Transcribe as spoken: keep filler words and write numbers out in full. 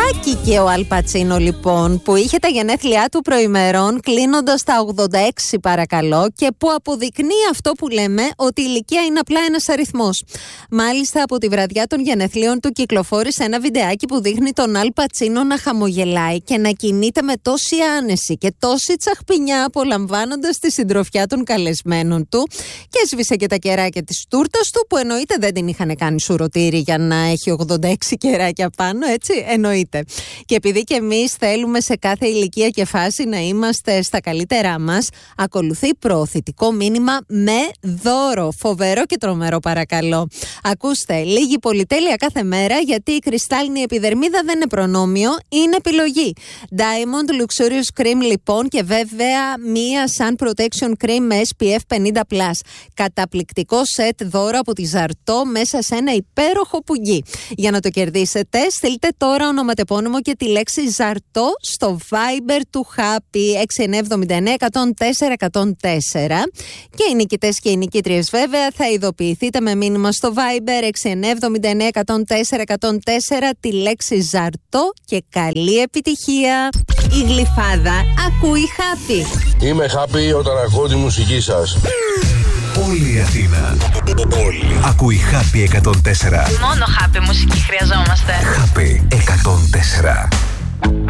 Παιδάκι και ο Αλ Πατσίνο λοιπόν, που είχε τα γενέθλιά του προημερών κλείνοντας τα ογδόντα έξι παρακαλώ, και που αποδεικνύει αυτό που λέμε, ότι η ηλικία είναι απλά ένας αριθμός. Μάλιστα από τη βραδιά των γενεθλίων του κυκλοφόρησε ένα βιντεάκι που δείχνει τον Αλ Πατσίνο να χαμογελάει και να κινείται με τόση άνεση και τόση τσαχπινιά, απολαμβάνοντας τη συντροφιά των καλεσμένων του, και έσβησε και τα κεράκια της τούρτας του, που εννοείται δεν την είχαν κάνει σουρωτήρι για να έχει ογδόντα έξι κεράκια πάνω, έτσι, εννοείται. Και επειδή και εμείς θέλουμε σε κάθε ηλικία και φάση να είμαστε στα καλύτερά μας, ακολουθεί προωθητικό μήνυμα με δώρο. Φοβερό και τρομερό, παρακαλώ. Ακούστε, λίγη πολυτέλεια κάθε μέρα, γιατί η κρυστάλλινη επιδερμίδα δεν είναι προνόμιο, είναι επιλογή. Diamond Luxurious Cream λοιπόν, και βέβαια μία Sun Protection Cream με ες πι εφ πενήντα πλας. Καταπληκτικό σετ δώρο από τη Ζαρτό μέσα σε ένα υπέροχο πουγγί. Για να το κερδίσετε, στείλτε τώρα ονοματεπώνυμο και τη λέξη Ζαρτό στο Viber του Happy έξι εννιά εβδομήντα εννέα εκατόν τέσσερα εκατόν τέσσερα, και οι νικητές και οι νικήτριες βέβαια θα ειδοποιηθείτε με μήνυμα στο Viber έξι εννιά εβδομήντα εννέα εκατόν τέσσερα εκατόν τέσσερα τη λέξη Ζαρτό, και καλή επιτυχία. Η Γλυφάδα ακούει Happy. Είμαι Happy όταν ακούω τη μουσική σας. Όλη η Αθήνα Όλη ακούει Happy εκατόν τέσσερα. Μόνο Happy μουσική χρειαζόμαστε. Happy εκατόν τέσσερα.